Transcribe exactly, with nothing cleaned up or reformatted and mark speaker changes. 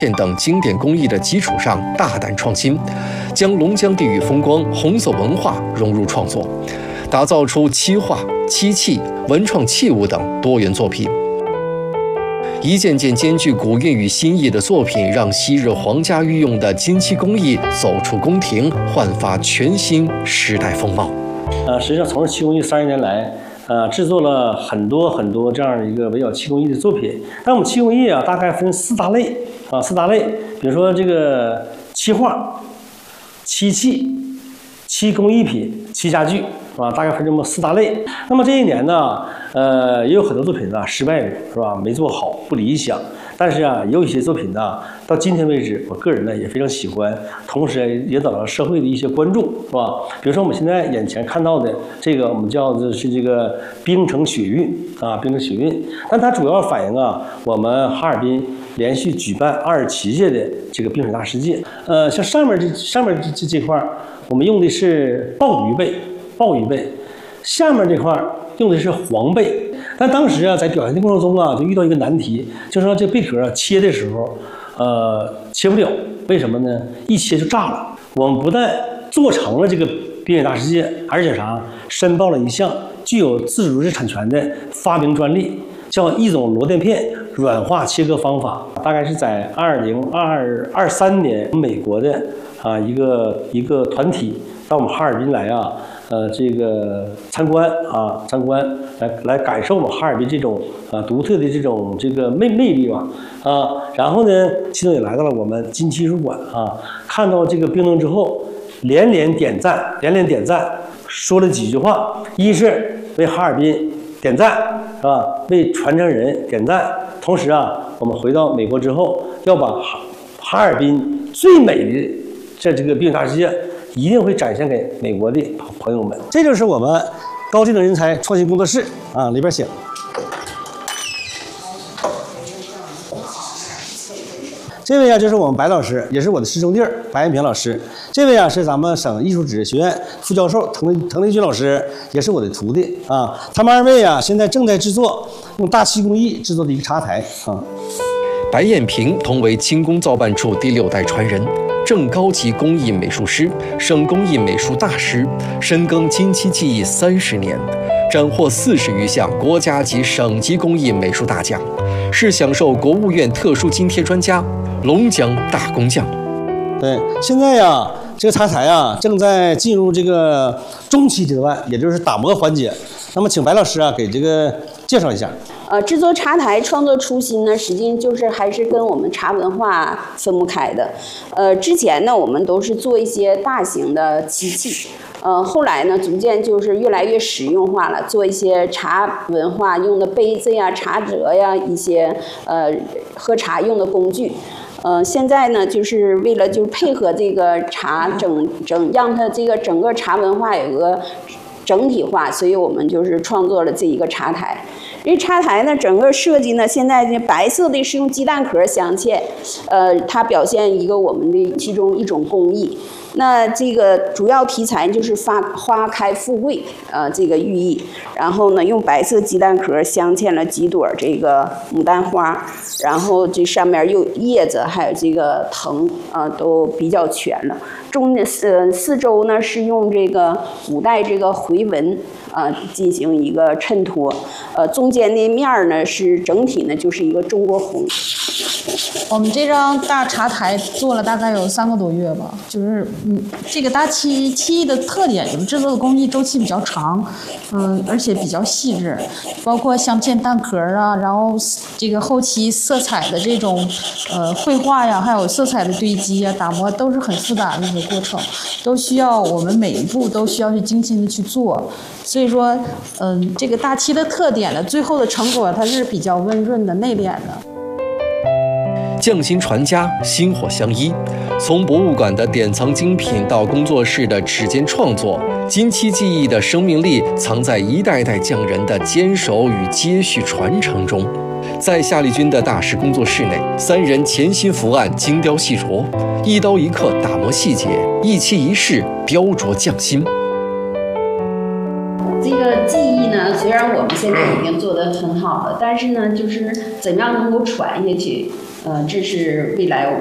Speaker 1: 线等经典工艺的基础上大胆创新，将龙江地域风光、红色文化融入创作，打造出漆画、漆器、文创器物等多元作品。一件件兼具古韵与新意的作品，让昔日皇家御用的金漆工艺走出宫廷，焕发全新时代风貌。
Speaker 2: 呃，实际上从事漆工艺三十年来。呃，制作了很多很多这样一个围绕漆工艺的作品。但我们漆工艺啊，大概分四大类啊，四大类。比如说这个漆画、漆器、漆工艺品、漆家具啊，大概分这么四大类。那么这一年呢，呃，也有很多作品呢失败了，是吧？没做好，不理想。但是啊，也有一些作品呢，到今天为止，我个人呢也非常喜欢，同时也得到了社会的一些关注，是吧？比如说我们现在眼前看到的这个，我们叫的是这个冰城雪韵啊，冰城雪韵。但它主要反映啊，我们哈尔滨连续举办二十七届的这个冰水大世界。呃，像上面这上面这这这块，我们用的是鲍鱼贝，鲍鱼贝，下面这块用的是黄贝。但当时啊，在表现的过程中啊，就遇到一个难题，就是说这贝壳啊切的时候，呃，切不了，为什么呢？一切就炸了。我们不但做成了这个冰雪大世界，而且啥，申报了一项具有自主知识产权的发明专利，叫一种螺钿片软化切割方法。大概是在二零二二三年，美国的啊一个一个团体到我们哈尔滨来啊。呃，这个参观啊，参观来来感受我们哈尔滨这种啊独特的这种这个魅魅力吧啊。然后呢，其中也来到了我们金漆艺术馆啊，看到这个冰灯之后，连连点赞，连连点赞，说了几句话，一是为哈尔滨点赞，是吧？为传承人点赞。同时啊，我们回到美国之后，要把哈哈尔滨最美的这这个冰雪大世界。一定会展现给美国的朋友们。这就是我们高技能人才创新工作室啊，里边请。这位啊，就是我们白老师，也是我的师兄弟白延平老师。这位啊，是咱们省艺术指学院副教授滕滕雷军老师，也是我的徒弟啊。他们二位啊，现在正在制作用大漆工艺制作的一个茶台啊。
Speaker 1: 白延平同为轻工造办处第六代传人。正高级工艺美术师、省工艺美术大师，深耕金漆技艺三十年，斩获四十余项国家级、省级工艺美术大奖，是享受国务院特殊津贴专家、龙江大工匠。
Speaker 2: 对，现在呀，这个茶台啊，正在进入这个中期阶段，也就是打磨环节。那么，请白老师啊，给这个介绍一下。
Speaker 3: 呃，制作茶台创作初心呢，实际上就是还是跟我们茶文化分不开的。呃，之前呢，我们都是做一些大型的漆器，呃，后来呢，逐渐就是越来越实用化了，做一些茶文化用的杯子呀、茶则呀，一些呃喝茶用的工具。呃，现在呢，就是为了就是配合这个茶整整，让它这个整个茶文化有个整体化，所以我们就是创作了这一个茶台。这茶台呢，整个设计呢，现在这白色的是用鸡蛋壳镶嵌，呃，它表现一个我们的其中一种工艺。那这个主要题材就是发花开富贵，呃，这个寓意。然后呢，用白色鸡蛋壳镶嵌了几朵这个牡丹花，然后这上面又叶子还有这个藤，啊、呃，都比较全了。中呃四周呢是用这个古代这个回纹啊、呃、进行一个衬托，呃，中间的面儿呢是整体呢就是一个中国红。
Speaker 4: 我们这张大茶台做了大概有三个多月吧，就是嗯，这个大漆漆艺的特点就是制作的工艺周期比较长，嗯，而且比较细致，包括镶嵌蛋壳啊，然后这个后期色彩的这种呃绘画呀，还有色彩的堆积啊、打磨都是很复杂的一个过程，都需要我们每一步都需要去精心的去做。所以说，嗯，这个大漆的特点呢，最后的成果它是比较温润的、内敛的。
Speaker 1: 匠心传家，薪火相依。从博物馆的典藏精品到工作室的指尖创作，金漆技艺的生命力藏在一代代匠人的坚守与接续传承中。在夏丽君的大师工作室内，三人潜心伏案，精雕细琢，一刀一刻打磨细节，一漆一饰雕琢匠心。
Speaker 3: 这个技艺呢，虽然我们现在已经做得很好了，但是呢，就是怎样能够传下去， 呃，这是未来